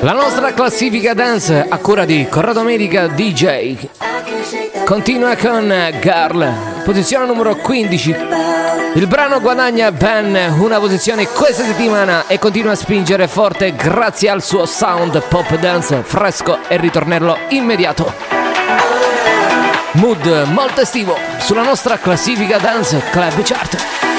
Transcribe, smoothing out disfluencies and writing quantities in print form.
La nostra classifica dance a cura di Corrado America DJ continua con Girl, posizione numero 15. Il brano guadagna ben una posizione questa settimana e continua a spingere forte grazie al suo sound pop dance fresco e ritornello immediato. Mood molto estivo sulla nostra classifica dance club chart.